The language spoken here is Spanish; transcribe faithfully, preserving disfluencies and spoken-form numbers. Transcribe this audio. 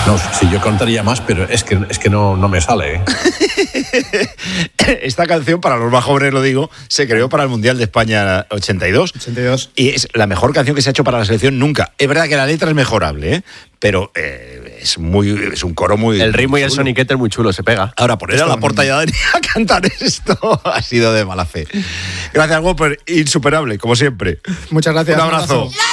No, sí, yo contaría más, pero es que, es que no, no me sale, ¿eh? Esta canción, para los más jóvenes lo digo, se creó para el Mundial de España ochenta y dos. ochenta y dos. Y es la mejor canción que se ha hecho para la selección nunca. Es verdad que la letra es mejorable, ¿eh? Pero eh, es muy es un coro muy... El ritmo y el chulo. soniquete es muy chulo, se pega. Ahora, poner a la porta ya a cantar esto ha sido de mala fe. Gracias, Whopper. Insuperable, como siempre. Muchas gracias. Un abrazo.